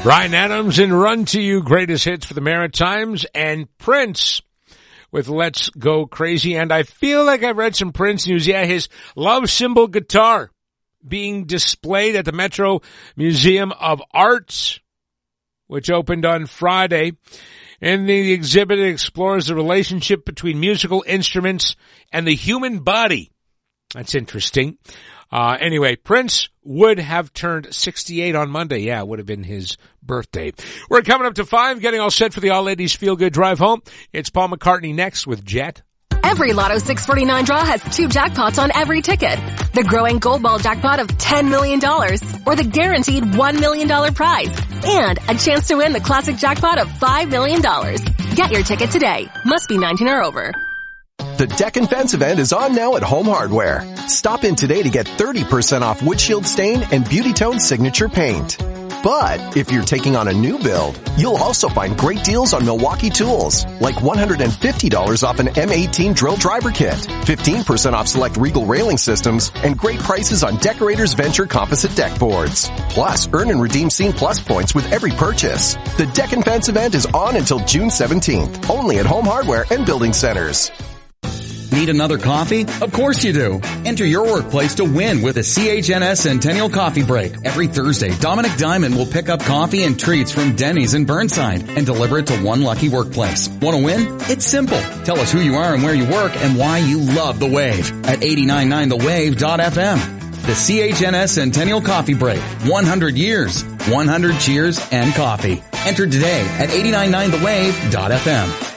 Bryan Adams and Run to You, greatest hits for the Maritimes, and Prince with Let's Go Crazy. And I feel like I've read some Prince news. Yeah, his love symbol guitar being displayed at the Metro Museum of Arts, which opened on Friday. In the exhibit, it explores the relationship between musical instruments and the human body. That's interesting. Anyway, Prince would have turned 68 on Monday. Yeah, it would have been his birthday. We're coming up to 5, getting all set for the All Ladies Feel Good Drive Home. It's Paul McCartney next with Jet. Every Lotto 649 draw has 2 jackpots on every ticket. The growing Gold Ball jackpot of $10 million or the guaranteed $1 million prize. And a chance to win the classic jackpot of $5 million. Get your ticket today. Must be 19 or over. The Deck and Fence event is on now at Home Hardware. Stop in today to get 30% off Windshield Stain and Beauty Tone Signature Paint. But if you're taking on a new build, you'll also find great deals on Milwaukee tools, like $150 off an M18 drill driver kit, 15% off select Regal railing systems, and great prices on Decorators Venture composite deck boards. Plus, earn and redeem Scene Plus points with every purchase. The Deck and Fence event is on until June 17th, only at Home Hardware and Building Centers. Need another coffee? Of course you do. Enter your workplace to win with a CHNS Centennial Coffee Break. Every Thursday, Dominic Diamond will pick up coffee and treats from Denny's in Burnside and deliver it to one lucky workplace. Want to win? It's simple. Tell us who you are and where you work and why you love The Wave at 899thewave.fm. The CHNS Centennial Coffee Break. 100 years, 100 cheers, and coffee. Enter today at 899thewave.fm.